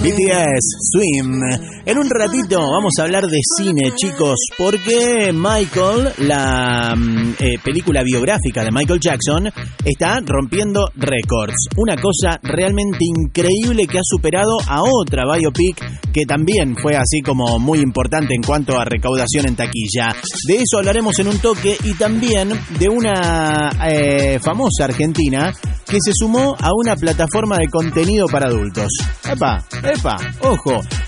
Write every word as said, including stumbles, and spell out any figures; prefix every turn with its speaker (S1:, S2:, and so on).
S1: B T S, Swim. En un ratito vamos a hablar de cine, chicos, porque Michael, la eh, película biográfica de Michael Jackson, está rompiendo récords. Una cosa realmente increíble que ha superado a otra biopic que también fue así como muy importante en cuanto a recaudación en taquilla. De eso hablaremos en un toque y también de una eh, famosa argentina que se sumó a una plataforma de contenido para adultos. ¡Epa! ¡Epa! ¡Ojo!